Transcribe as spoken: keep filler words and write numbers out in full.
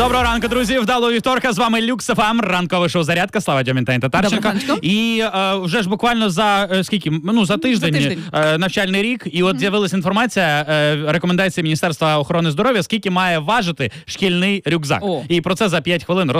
Доброго ранку, друзі. Вдалого вівторка. З вами Люкс еф ем, ранкове шоу «Зарядка». Слава Дьомін та Татарченко. І е, вже ж буквально за е, скільки? Ну, за тиждень, за тиждень. Е, навчальний рік. І от mm-hmm. з'явилася інформація, е, рекомендації Міністерства охорони здоров'я, скільки має важити шкільний рюкзак. О. І про це за п'ять хвилин